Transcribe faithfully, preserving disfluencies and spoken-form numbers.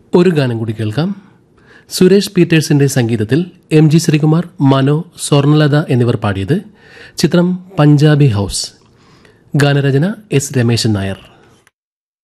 ഒരു ഗാനം കൂടി കേൾക്കാം. സുരേഷ് പീറ്റേഴ്സിന്റെ സംഗീതത്തിൽ എം ജി ശ്രീകുമാർ, മനോ, സ്വർണലത എന്നിവർ പാടിയത്. ചിത്രം പഞ്ചാബി ഹൌസ്. ഗാനരചന എസ് രമേശൻ നായർ.